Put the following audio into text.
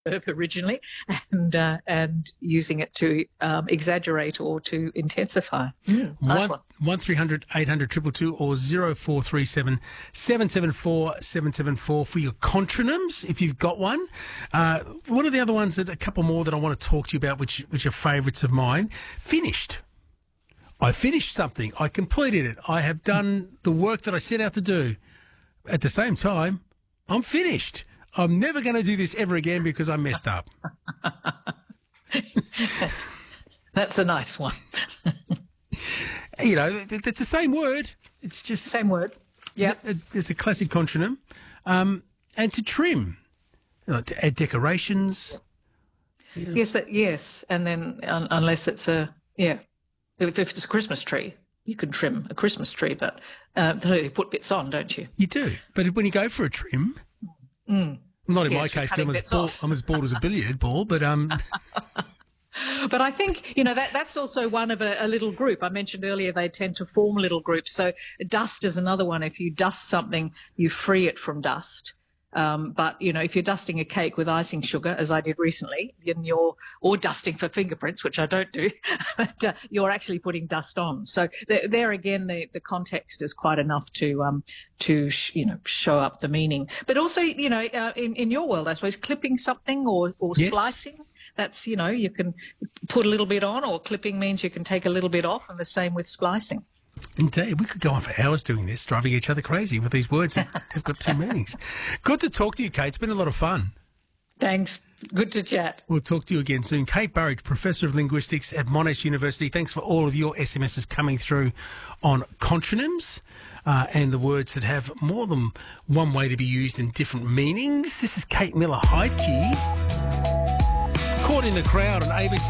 verb originally, and using it to exaggerate or to intensify. Nice one. 1300 800 222 or 0437 774 774 for your contronyms, if you've got one. One of the other ones, a couple more that I want to talk to you about, which are favourites of mine. Finished. I finished something. I completed it. I have done the work that I set out to do. At the same time, I'm finished. I'm never going to do this ever again because I messed up. That's a nice one. You know, it's the same word. It's just... Same word. Yeah. It's a classic contronym. And to trim. To add decorations. Yeah. Yes. And then unless it's if it's a Christmas tree, you can trim a Christmas tree, but you put bits on, don't you? You do. But when you go for a trim, not in my case, I'm as bald as a billiard ball, but... But I think, that's also one of a little group. I mentioned earlier they tend to form little groups. So dust is another one. If you dust something, you free it from dust. But, if you're dusting a cake with icing sugar, as I did recently, or dusting for fingerprints, which I don't do, but you're actually putting dust on. So there again, the context is quite enough to show up the meaning. But also, in your world, I suppose, clipping something or splicing, that's, you can put a little bit on, or clipping means you can take a little bit off, and the same with splicing. Indeed. We could go on for hours doing this, driving each other crazy with these words. They've got two meanings. Good to talk to you, Kate. It's been a lot of fun. Thanks. Good to chat. We'll talk to you again soon. Kate Burridge, Professor of Linguistics at Monash University. Thanks for all of your SMSs coming through on contronyms and the words that have more than one way to be used in different meanings. This is Kate Miller Heidke. Caught in the Crowd on ABC